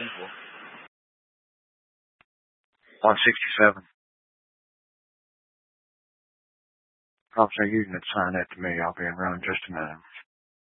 simple. 167. Officer, you can assign that to me. I'll be around in just a minute.